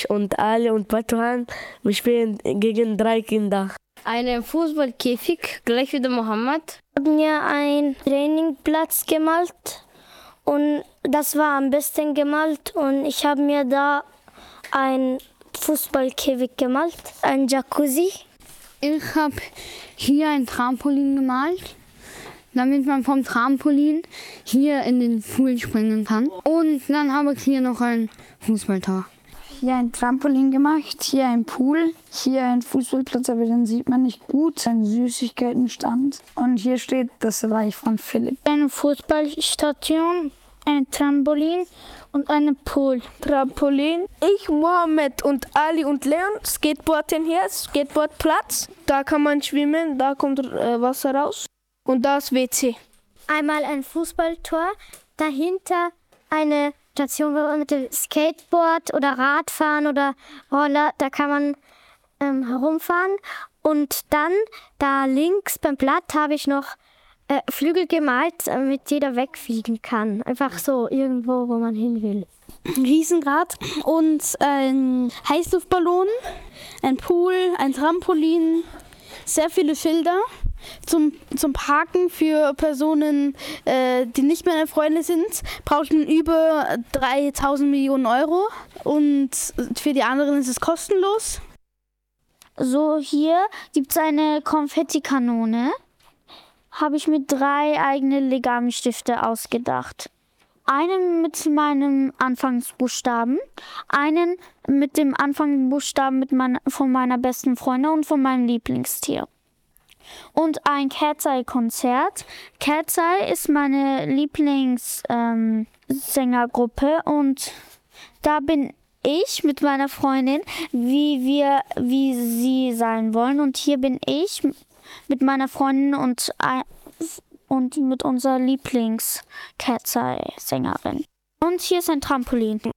Ich und Ali und Batuhan, wir spielen gegen 3 Kinder. Einen Fußballkäfig, gleich wie der Mohammed. Ich habe mir einen Trainingplatz gemalt und das war am besten gemalt und ich habe mir da einen Fußballkäfig gemalt, ein Jacuzzi. Ich habe hier ein Trampolin gemalt, damit man vom Trampolin hier in den Pool springen kann. Und dann habe ich hier noch ein Fußballtor. Hier ein Trampolin gemacht, hier ein Pool, hier ein Fußballplatz, aber den sieht man nicht gut, ein Süßigkeitenstand. Und hier steht das Reich von Philipp. Eine Fußballstation, ein Trampolin und eine Pool. Trampolin. Ich, Mohammed und Ali und Leon skateboarden hier, Skateboardplatz. Da kann man schwimmen, da kommt Wasser raus. Und da ist WC. Einmal ein Fußballtor, dahinter eine Station, wo man mit dem Skateboard oder Radfahren oder Roller, da kann man herumfahren. Und dann da links beim Blatt habe ich noch Flügel gemalt, damit jeder wegfliegen kann. Einfach so irgendwo, wo man hin will. Ein Riesenrad und ein Heißluftballon, ein Pool, ein Trampolin, sehr viele Schilder zum Parken für Personen, die nicht meine Freunde sind. Brauche ich über 3.000 Millionen Euro und für die anderen ist es kostenlos. So, hier gibt es eine Konfettikanone. Habe ich mit 3 eigenen Legamstifte ausgedacht. Einen mit meinem Anfangsbuchstaben, einen mit dem Anfangsbuchstaben von meiner besten Freundin und von meinem Lieblingstier. Und ein Cat's Eye Konzert. Cat's Eye ist meine Lieblingssängergruppe und da bin ich mit meiner Freundin, wie sie sein wollen. Und hier bin ich mit meiner Freundin und mit unserer Lieblings-Cat's Eye Sängerin. Und hier ist ein Trampolin.